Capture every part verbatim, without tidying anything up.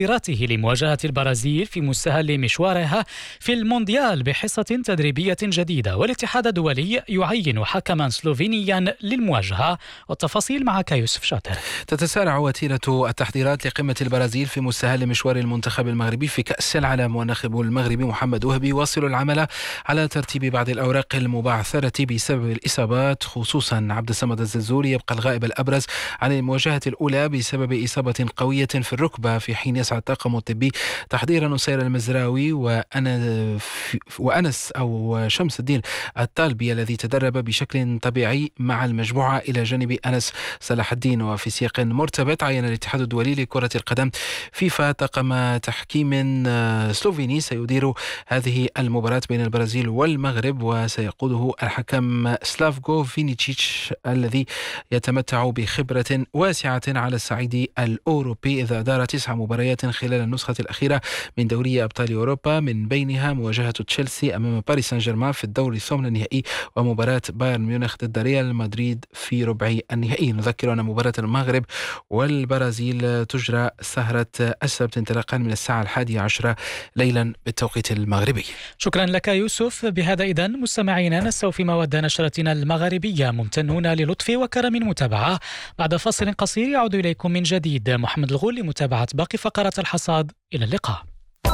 تحضيراته لمواجهة البرازيل في مستهل مشوارها في المونديال بحصة تدريبية جديدة، والاتحاد الدولي يعين حكما سلوفينيا للمواجهة. والتفاصيل معك يوسف شاطر. تتسارع وتيرة التحضيرات لقمة البرازيل في مستهل مشوار المنتخب المغربي في كأس العالم، والناخب المغربي محمد وهبي يواصل العمل على ترتيب بعض الأوراق المبعثرة بسبب الإصابات، خصوصا عبد الصمد الزلزولي يبقى الغائب الأبرز عن المواجهة الأولى بسبب إصابة قوية في الركبة، في حين يسعى الطاقم الطبي تحضير نصير المزراوي وأنس أو شمس الدين الطالبي الذي تدرب بشكل طبيعي مع المجموعة إلى جانب أنس صلاح الدين. وفي سياق مرتبط عين الاتحاد الدولي لكرة القدم فيفا طاقم تحكيم سلوفيني سيدير هذه المباراة بين البرازيل والمغرب، وسيقوده الحكم سلافكو فينيتشيتش الذي يتمتع بخبرة واسعة على الصعيد الأوروبي، إذا أدار تسع مباريات خلال النسخة الأخيرة من دوري أبطال أوروبا، من بينها مواجهة تشيلسي أمام باريس سان جيرمان في الدور الثمن النهائي، ومباراة بايرن ميونخ ضد ريال مدريد في ربع النهائي. نذكر أن مباراة المغرب والبرازيل تجرى سهرة السبت انطلاقا من الساعة الحادية عشرة ليلا بالتوقيت المغربي. شكرا لك يوسف. بهذا إذن مستمعينا نستوفي مواد نشرتنا المغربية، ممتنون للطف وكرم المتابعة. بعد فاصل قصير يعود إليكم من جديد محمد الغول لمتابعة باقي فقرات الحصاد. إلى اللقاء.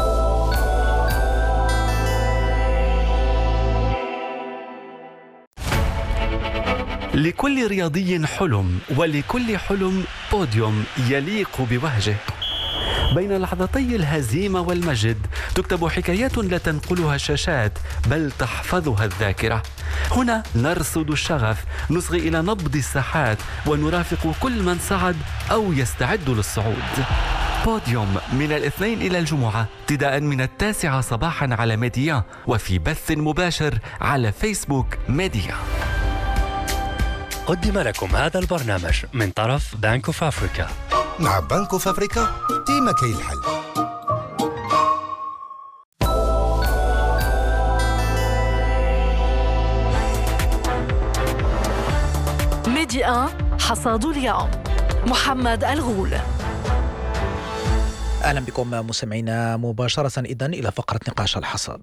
لكل رياضي حلم، ولكل حلم بوديوم يليق بوهجه. بين لحظتي الهزيمة والمجد تكتب حكايات لا تنقلها الشاشات بل تحفظها الذاكرة. هنا نرصد الشغف، نصغي إلى نبض الساحات، ونرافق كل من صعد أو يستعد للصعود. بوديوم من الاثنين إلى الجمعة ابتداء من التاسعة صباحا على ميديا، وفي بث مباشر على فيسبوك ميديا. قدم لكم هذا البرنامج من طرف بنك اوف افريكا. مع بنك اوف افريكا ديما كاين الحل. ميديا حصاد اليوم محمد الغول. أهلا بكم مستمعينا مباشرة إذن إلى فقرة نقاش الحصاد.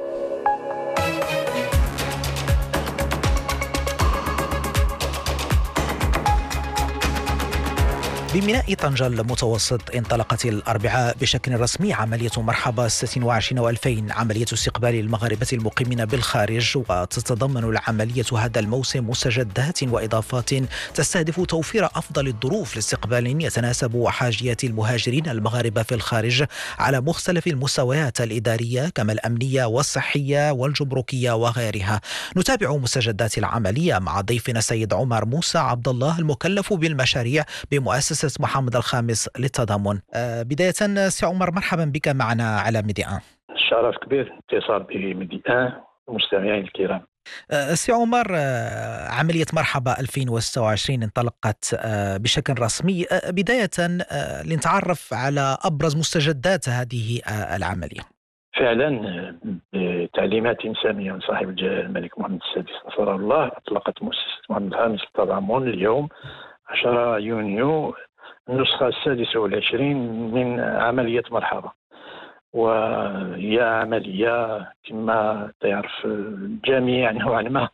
بميناء طنجة المتوسط انطلقت الأربعاء بشكل رسمي عملية مرحبا ستة وعشرين وألفين، عملية استقبال المغاربة المقيمين بالخارج، وتتضمن العملية هذا الموسم مستجدات وإضافات تستهدف توفير أفضل الظروف لاستقبال يتناسب حاجيات المهاجرين المغاربة في الخارج على مختلف المستويات الإدارية كما الأمنية والصحية والجمركية وغيرها. نتابع مستجدات العملية مع ضيفنا السيد عمر موسى عبد الله المكلف بالمشاريع بمؤسسة محمد الخامس للتضامن. أه بداية سي عمر، مرحبا بك معنا على ميديا. شرف كبير اتصال بميديا المستمعين الكرام. أه سي عمر، أه عملية مرحبا ألفين وستة وعشرين انطلقت أه بشكل رسمي. أه بداية أه لنتعرف على أبرز مستجدات هذه أه العملية. فعلا بتعليمات سامية من صاحب الجلالة الملك محمد السادس نصره الله، أطلقت مؤسسة محمد الخامس للتضامن اليوم عشرة يونيو النسخة السادسة والعشرين من عملية مرحبا، وهي عملية كما تعرف الجميع نوعا ما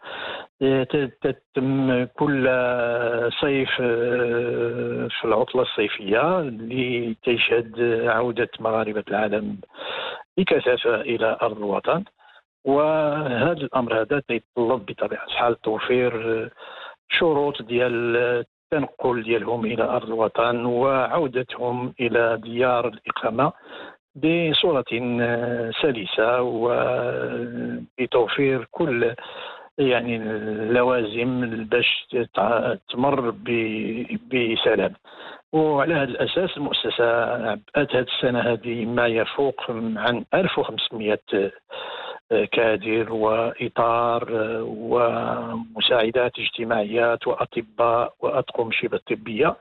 تتم كل صيف في العطلة الصيفية لتشهد عودة مغاربة العالم بكثافة إلى أرض الوطن. وهذا الأمر هذا يتطلب بطبيعة الحال توفير شروط ديال التنقل ديالهم إلى أرض الوطن وعودتهم إلى ديار الإقامة بصورة سلسة، وبتوفير كل يعني اللوازم باش تمر بسلام. وعلى هذا الأساس المؤسسة عبأت هذه السنة هذه ما يفوق عن ألف وخمسمائة كادر وإطار ومساعدات اجتماعيات وأطباء وأطقم شبه طبية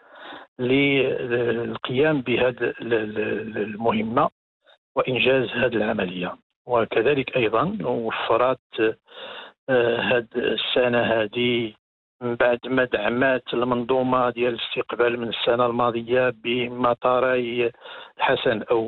للقيام بهذه المهمة وإنجاز هذه العملية. وكذلك أيضا وفرت هذه السنة هذه من بعد ما دعمات المنظومة ديال الاستقبال من السنة الماضية بمطاري الحسن الأول